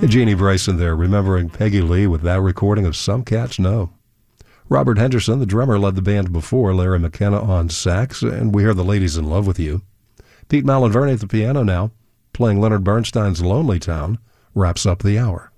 Jeannie Bryson there, remembering Peggy Lee with that recording of Some Cats Know. Robert Henderson, the drummer, led the band before, Larry McKenna on sax, and we hear The Ladies in Love with You. Pete Malinverni at the piano now, playing Leonard Bernstein's Lonely Town, wraps up the hour.